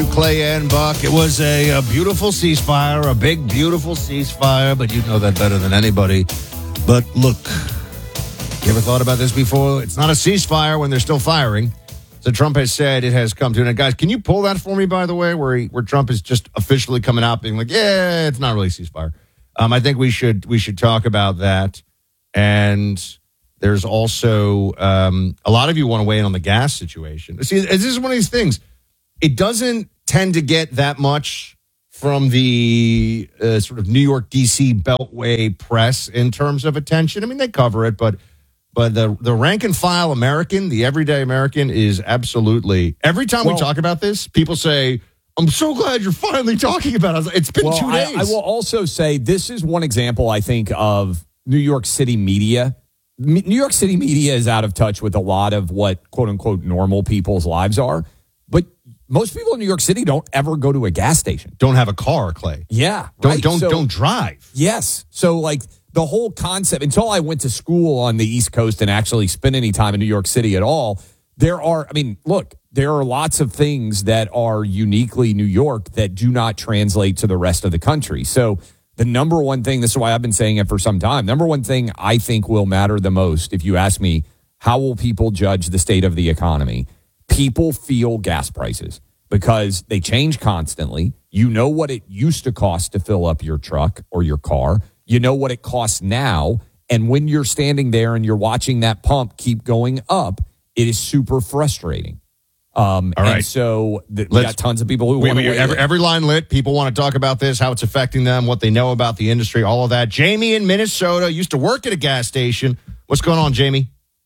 Clay and Buck. It was a beautiful ceasefire, a big, beautiful ceasefire, but you know that better than anybody. But look, you ever thought about this before? It's not a ceasefire when they're still firing. So Trump has said it has come to an end. Guys, can you pull that for me, by the way, where Trump is just officially coming out being like, yeah, it's not really a ceasefire. I think we should talk about that. And there's also a lot of you want to weigh in on the gas situation. See, this is one of these things. It doesn't tend to get that much from the sort of New York, D.C. Beltway press in terms of attention. I mean, they cover it, but the rank and file American, the everyday American, is absolutely, every time we talk about this, people say, I'm so glad you're finally talking about it. It's been 2 days. I will also say this is one example, I think, of New York City media. New York City media is out of touch with a lot of what, quote unquote, normal people's lives are. But most people in New York City don't ever go to a gas station. Don't have a car, Clay. Yeah. Don't drive. Yes. So, like, the whole concept, until I went to school on the East Coast and actually spent any time in New York City at all, there are lots of things that are uniquely New York that do not translate to the rest of the country. So the number one thing, this is why I've been saying it for some time, number one thing I think will matter the most, if you ask me, how will people judge the state of the economy? People feel gas prices because they change constantly. You know what it used to cost to fill up your truck or your car. You know what it costs now. And when you're standing there and you're watching that pump keep going up, it is super frustrating. All right. And so we got tons of people who want to every line lit. People want to talk about this, how it's affecting them, what they know about the industry, all of that. Jamie in Minnesota used to work at a gas station. What's going on, Jamie?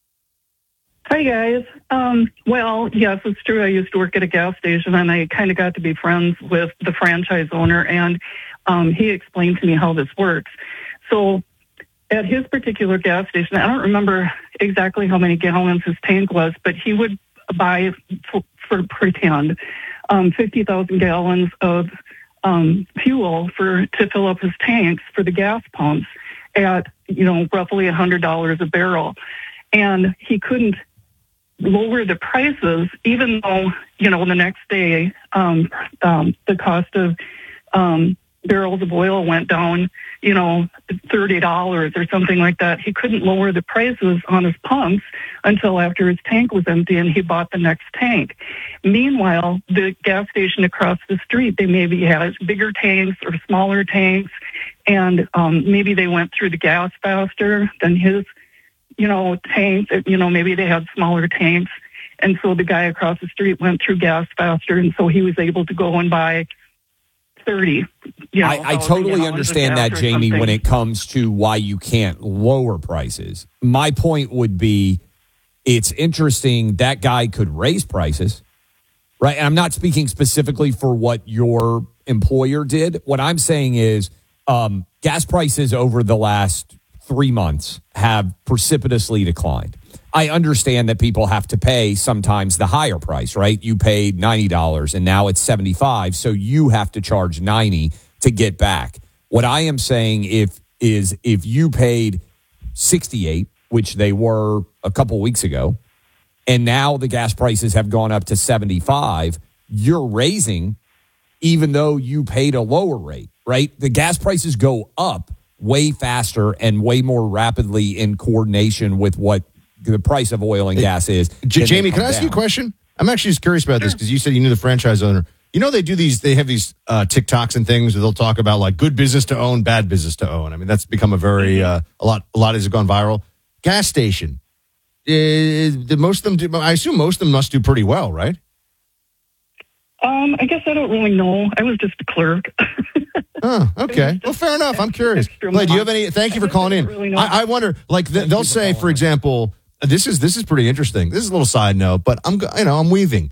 Hi, guys. Well, yes, it's true. I used to work at a gas station, and I kind of got to be friends with the franchise owner, and he explained to me how this works. So at his particular gas station, I don't remember exactly how many gallons his tank was, but he would buy, for pretend, 50,000 gallons of fuel to fill up his tanks for the gas pumps at, roughly $100 a barrel. And he couldn't lower the prices, even though, the next day the cost of barrels of oil went down, $30 or something like that. He couldn't lower the prices on his pumps until after his tank was empty and he bought the next tank. Meanwhile, the gas station across the street, they maybe had bigger tanks or smaller tanks, and maybe they went through the gas faster than his tanks, maybe they had smaller tanks. And so the guy across the street went through gas faster. And so he was able to go and buy 30. I totally understand that, Jamie, when it comes to why you can't lower prices. My point would be, it's interesting that guy could raise prices, right? And I'm not speaking specifically for what your employer did. What I'm saying is gas prices over the last 3 months have precipitously declined. I understand that people have to pay sometimes the higher price, right? You paid $90 and now it's $75, so you have to charge $90 to get back. What I am saying if you paid $68, which they were a couple weeks ago, and now the gas prices have gone up to $75, you're raising even though you paid a lower rate, right? The gas prices go up way faster and way more rapidly in coordination with what the price of oil and gas is. Jamie, can I ask you a question? I'm actually just curious about this because you said you knew the franchise owner. They they have these TikToks and things where they'll talk about like good business to own, bad business to own. I mean, that's become a very, a lot has gone viral. Gas station. Most of them I assume most of them must do pretty well, right? I guess I don't really know. I was just a clerk. Oh, okay. Well, fair enough. I'm curious. Clay, do you have any? Thank you for calling in. Really I wonder, like they'll say, for example, this is pretty interesting. This is a little side note, but I'm weaving.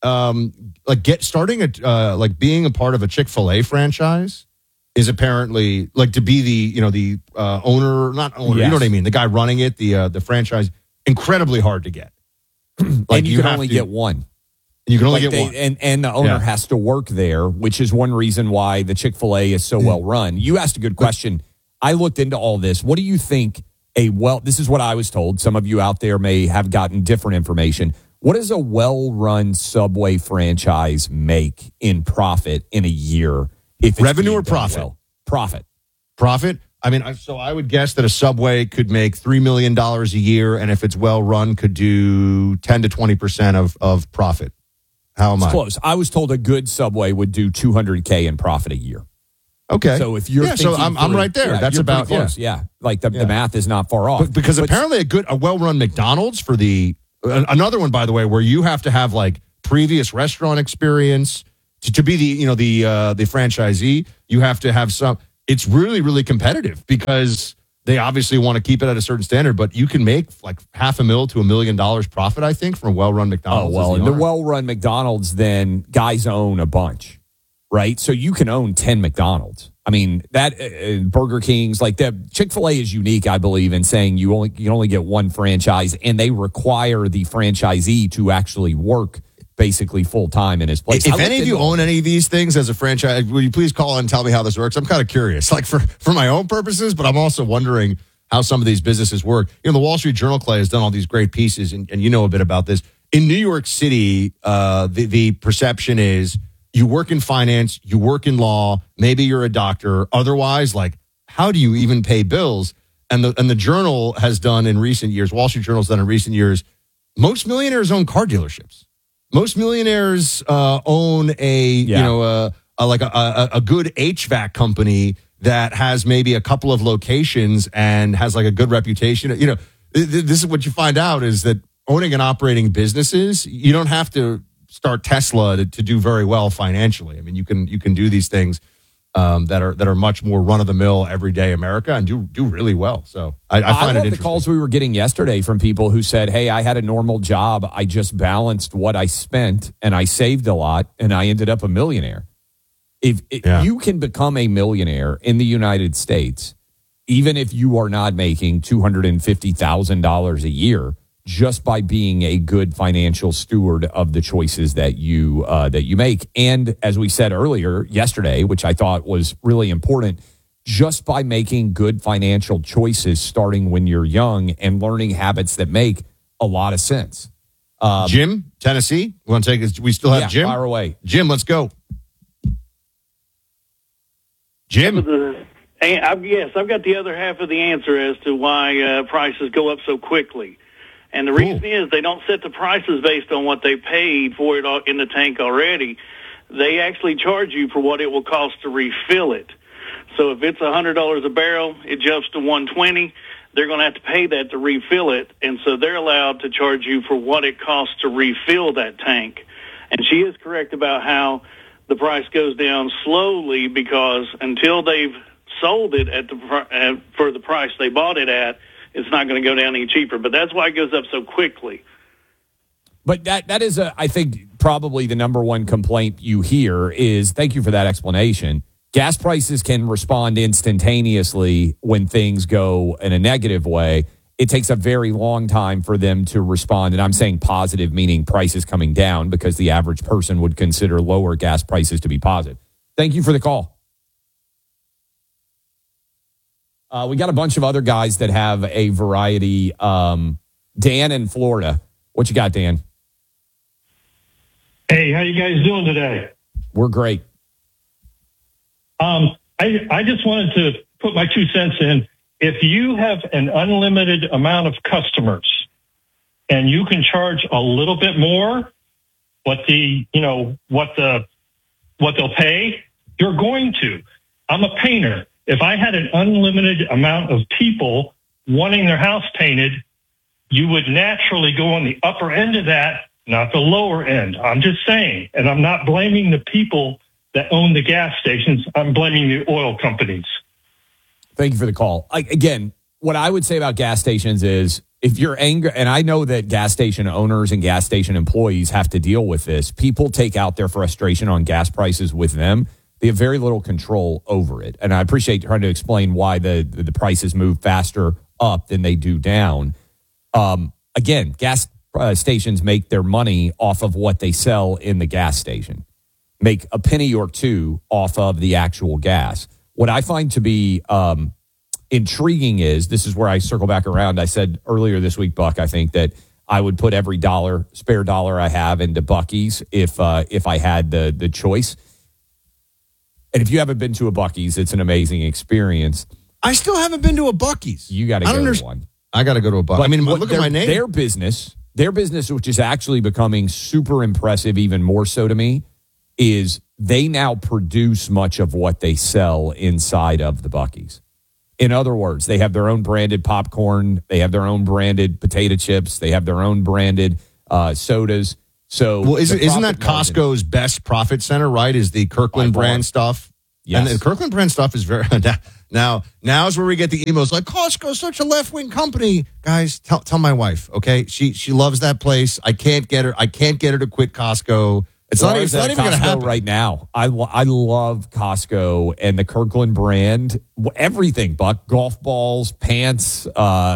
Starting being a part of a Chick-fil-A franchise is apparently like to be the owner, not owner. Yes. You know what I mean? The guy running it, the franchise, incredibly hard to get. And you can only get one. You can only get one. And the owner has to work there, which is one reason why the Chick-fil-A is so well run. You asked a good question. I looked into all this. What do you think this is what I was told. Some of you out there may have gotten different information. What does a well-run Subway franchise make in profit in a year? If it's revenue being or done profit? well? Profit. Profit? I mean, so I would guess that a Subway could make $3 million a year, and if it's well run, could do 10 to 20% of profit. How am It's I? close. I was told a good Subway would do $200K in profit a year. Okay. So if you're so thinking I'm through- right there. yeah, That's you're about pretty close. Yeah. Like the math is not far off. Because apparently a well-run McDonald's for another one, by the way, where you have to have like previous restaurant experience to be the franchisee. You have to have some. It's really, really competitive because they obviously want to keep it at a certain standard, but you can make like $500,000 to $1 million profit, I think, from a well-run McDonald's. Oh, well, in the well-run McDonald's, then guys own a bunch, right? So you can own 10 McDonald's. I mean, that Burger King's, like the Chick-fil-A is unique, I believe, in saying you can only get one franchise, and they require the franchisee to actually work basically full-time in his place. If any of you own any of these things as a franchise, will you please call and tell me how this works? I'm kind of curious, like for my own purposes, but I'm also wondering how some of these businesses work. You know, the Wall Street Journal, Clay, has done all these great pieces, and you know a bit about this. In New York City, the perception is you work in finance, you work in law, maybe you're a doctor. Otherwise, like, how do you even pay bills? And the Journal has done in recent years, Wall Street Journal's done in recent years, most millionaires own car dealerships. Most millionaires own a good HVAC company that has maybe a couple of locations and has like a good reputation. You know, this is what you find out is that owning and operating businesses, you don't have to start Tesla to do very well financially. I mean, you can do these things that are much more run of the mill everyday America and do really well. So I find it interesting. The calls we were getting yesterday from people who said, "Hey, I had a normal job. I just balanced what I spent and I saved a lot and I ended up a millionaire." If you can become a millionaire in the United States, even if you are not making $250,000 a year, just by being a good financial steward of the choices that you make. And as we said earlier yesterday, which I thought was really important, just by making good financial choices starting when you're young and learning habits that make a lot of sense. Jim, Tennessee, we want to take this? We still have Jim? Fire away. Jim, let's go. Jim? Yes, I've got the other half of the answer as to why prices go up so quickly. And the reason is they don't set the prices based on what they paid for it in the tank already. They actually charge you for what it will cost to refill it. So if it's $100 a barrel, it jumps to $120. They're going to have to pay that to refill it, and so they're allowed to charge you for what it costs to refill that tank. And she is correct about how the price goes down slowly because until they've sold it for the price they bought it at, it's not going to go down any cheaper. But that's why it goes up so quickly. But that is, I think, probably the number one complaint you hear is, thank you for that explanation, gas prices can respond instantaneously when things go in a negative way. It takes a very long time for them to respond. And I'm saying positive, meaning prices coming down, because the average person would consider lower gas prices to be positive. Thank you for the call. We got a bunch of other guys that have a variety. Dan in Florida. What you got, Dan? Hey, how you guys doing today? We're great. I just wanted to put my 2 cents in. If you have an unlimited amount of customers and you can charge a little bit more what they'll pay, you're going to. I'm a painter. If I had an unlimited amount of people wanting their house painted, you would naturally go on the upper end of that, not the lower end. I'm just saying, and I'm not blaming the people that own the gas stations. I'm blaming the oil companies. Thank you for the call. Again, what I would say about gas stations is if you're angry, and I know that gas station owners and gas station employees have to deal with this, people take out their frustration on gas prices with them. They have very little control over it. And I appreciate trying to explain why the prices move faster up than they do down. Again, gas stations make their money off of what they sell in the gas station. Make a penny or two off of the actual gas. What I find to be intriguing is, this is where I circle back around. I said earlier this week, Buck, I think that I would put every spare dollar I have into Buc-ee's if I had the choice. And if you haven't been to a Buc-ee's, it's an amazing experience. I still haven't been to a Buc-ee's. You got to go to one. I got to go to a Buc-ee's. I mean, look at my name. Their business, which is actually becoming super impressive, even more so to me, is they now produce much of what they sell inside of the Buc-ee's. In other words, they have their own branded popcorn. They have their own branded potato chips. They have their own branded sodas. So, well, isn't that Costco's best profit center? Right? Is the Kirkland brand stuff? Yes. And the Kirkland brand stuff is very now is where we get the emails like Costco's such a left wing company. Guys, tell my wife, okay? She loves that place. I can't get her to quit Costco. It's not even going to happen right now. I love Costco and the Kirkland brand. Everything, Buck, golf balls, pants.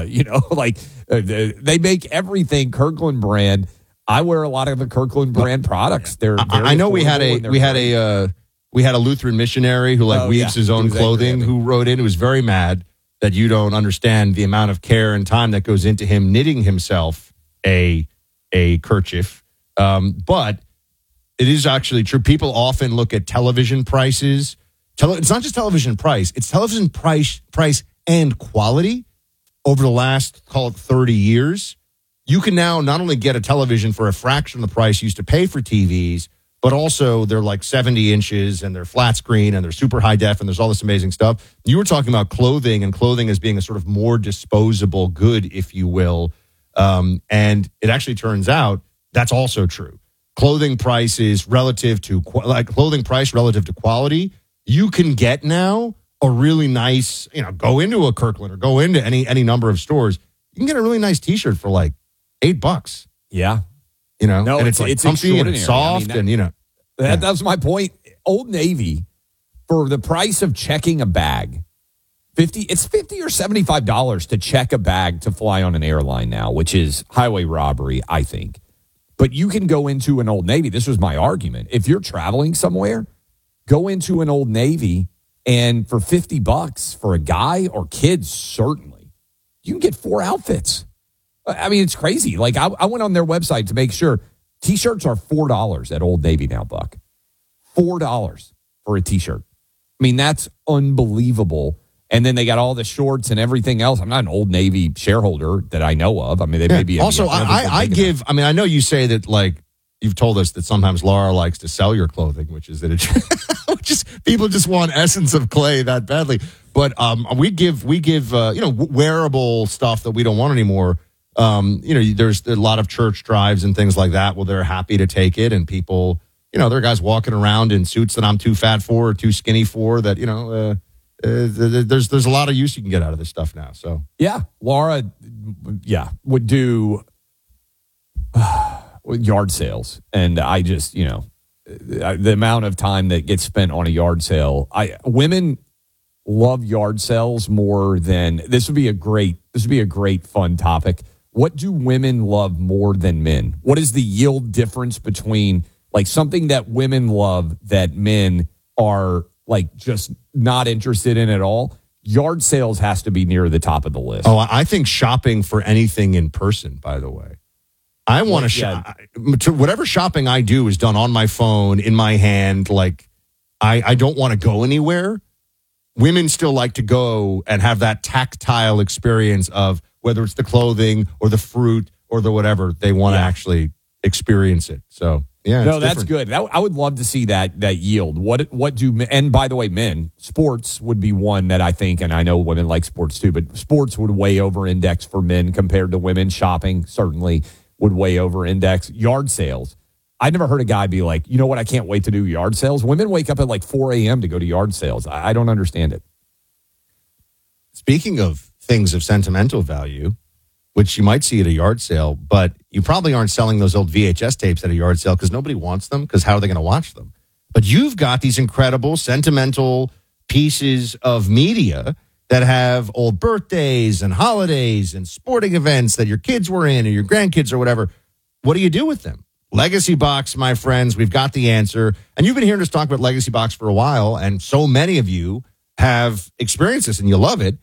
They make everything Kirkland brand. I wear a lot of the Kirkland brand products. I know we had a Lutheran missionary who weaves his own clothing who wrote in, who was very mad that you don't understand the amount of care and time that goes into him knitting himself a kerchief. But it is actually true. People often look at television prices. It's not just television price. It's television price and quality over the last, call it 30 years. You can now not only get a television for a fraction of the price you used to pay for TVs, but also they're like 70 inches and they're flat screen and they're super high def and there's all this amazing stuff. You were talking about clothing and clothing as being a sort of more disposable good, if you will. And it actually turns out that's also true. Clothing prices relative to quality, you can get now a really nice, go into a Kirkland or go into any number of stores. You can get a really nice T-shirt for like $8. Yeah. And it's comfy and it's soft that's my point. Old Navy, for the price of checking a bag, it's $50 or $75 to check a bag to fly on an airline now, which is highway robbery, I think. But you can go into an Old Navy. This was my argument. If you're traveling somewhere, go into an Old Navy, and for $50 for a guy or kids, certainly, you can get 4 outfits. I mean, it's crazy. Like, I went on their website to make sure. T-shirts are $4 at Old Navy now, Buck. $4 for a T-shirt. I mean, that's unbelievable. And then they got all the shorts and everything else. I'm not an Old Navy shareholder that I know of. I mean, they may be. Also, I know you say that, like, you've told us that sometimes Laura likes to sell your clothing, which is that people just want Essence of Clay that badly. But we give wearable stuff that we don't want anymore. There's a lot of church drives and things like that. Well, they're happy to take it, and people, there are guys walking around in suits that I'm too fat for or too skinny for. That there's a lot of use you can get out of this stuff now. So yeah, Laura, would do yard sales, and I just the amount of time that gets spent on a yard sale. Women love yard sales more than this would be a great fun topic. What do women love more than men? What is the yield difference between like something that women love that men are like just not interested in at all? Yard sales has to be near the top of the list. Oh, I think shopping for anything in person, by the way. I want to shop. Whatever shopping I do is done on my phone, in my hand. Like, I don't want to go anywhere. Women still like to go and have that tactile experience of whether it's the clothing or the fruit or the whatever, they want to actually experience it. So, yeah. No, that's good. I would love to see that yield. And by the way, men, sports would be one that I think, and I know women like sports too, but sports would way over index for men compared to women. Shopping certainly would way over index. Yard sales. I never heard a guy be like, you know what, I can't wait to do yard sales. Women wake up at like 4 a.m. to go to yard sales. I don't understand it. Speaking of things of sentimental value, which you might see at a yard sale, but you probably aren't selling those old VHS tapes at a yard sale because nobody wants them, because how are they going to watch them? But you've got these incredible sentimental pieces of media that have old birthdays and holidays and sporting events that your kids were in or your grandkids or whatever. What do you do with them? Legacy Box, my friends, we've got the answer. And you've been hearing us talk about Legacy Box for a while, and so many of you have experienced this and you love it.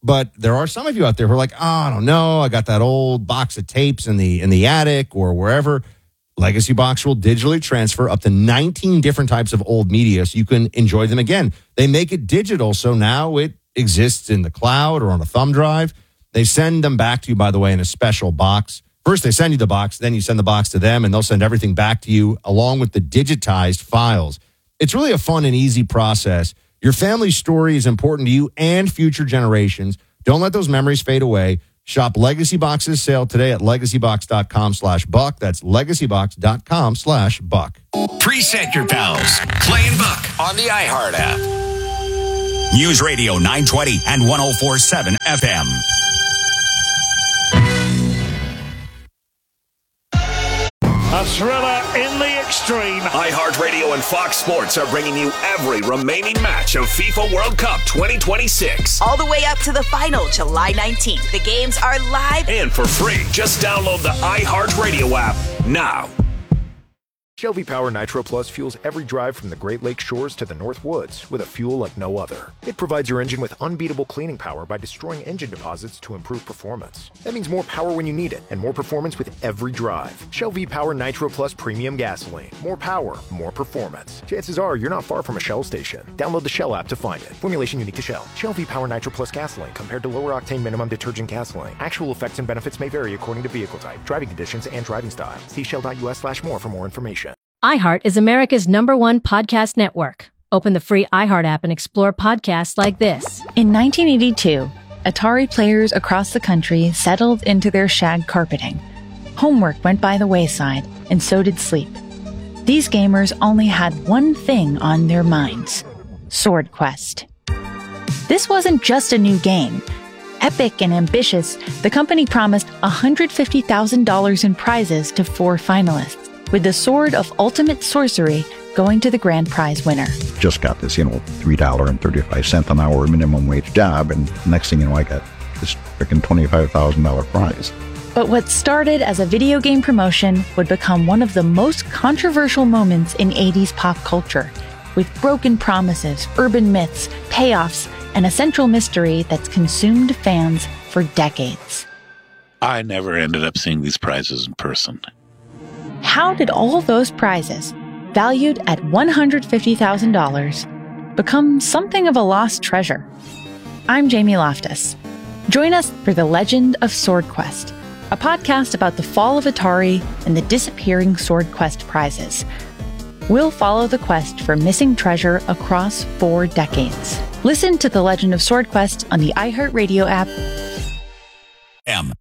But there are some of you out there who are like, oh, I don't know. I got that old box of tapes in the attic or wherever. Legacy Box will digitally transfer up to 19 different types of old media so you can enjoy them again. They make it digital, so now it exists in the cloud or on a thumb drive. They send them back to you, by the way, in a special box. First, they send you the box, then you send the box to them, and they'll send everything back to you along with the digitized files. It's really a fun and easy process. Your family's story is important to you and future generations. Don't let those memories fade away. Shop Legacy Box's sale today at legacybox.com/buck. That's legacybox.com/buck. Preset your pals. Play and Buck on the iHeart app. News Radio 920 and 104.7 FM. A thriller in the extreme. iHeartRadio and Fox Sports are bringing you every remaining match of FIFA World Cup 2026. All the way up to the final, July 19th. The games are live and for free. Just download the iHeartRadio app now. Shell V-Power Nitro Plus fuels every drive from the Great Lakes shores to the North Woods with a fuel like no other. It provides your engine with unbeatable cleaning power by destroying engine deposits to improve performance. That means more power when you need it and more performance with every drive. Shell V-Power Nitro Plus Premium Gasoline. More power, more performance. Chances are you're not far from a Shell station. Download the Shell app to find it. Formulation unique to Shell. Shell V-Power Nitro Plus Gasoline compared to lower octane minimum detergent gasoline. Actual effects and benefits may vary according to vehicle type, driving conditions, and driving style. See shell.us/more for more information. iHeart is America's #1 podcast network. Open the free iHeart app and explore podcasts like this. In 1982, Atari players across the country settled into their shag carpeting. Homework went by the wayside, and so did sleep. These gamers only had one thing on their minds: Sword Quest. This wasn't just a new game. Epic and ambitious, the company promised $150,000 in prizes to 4 finalists, with the Sword of Ultimate Sorcery going to the grand prize winner. Just got this, $3.35 an hour minimum wage job, and next thing you know, I got this freaking $25,000 prize. But what started as a video game promotion would become one of the most controversial moments in 80s pop culture, with broken promises, urban myths, payoffs, and a central mystery that's consumed fans for decades. I never ended up seeing these prizes in person. How did all those prizes, valued at $150,000, become something of a lost treasure? I'm Jamie Loftus. Join us for The Legend of Sword Quest, a podcast about the fall of Atari and the disappearing Sword Quest prizes. We'll follow the quest for missing treasure across 4 decades. Listen to The Legend of Sword Quest on the iHeartRadio app.